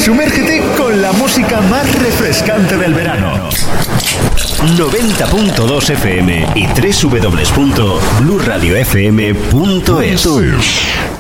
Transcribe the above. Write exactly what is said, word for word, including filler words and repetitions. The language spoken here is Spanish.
Sumérgete con la música más refrescante del verano. noventa punto dos F M y doble u doble u doble u punto blue radio f m punto es.